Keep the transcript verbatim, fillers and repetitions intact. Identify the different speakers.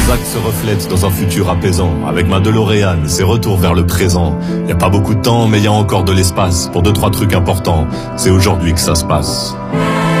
Speaker 1: nos actes se reflètent dans un futur apaisant. Avec ma DeLorean, c'est retour vers le présent. Y a pas beaucoup de temps, mais y a encore de l'espace pour deux trois trucs importants. C'est aujourd'hui que ça se passe.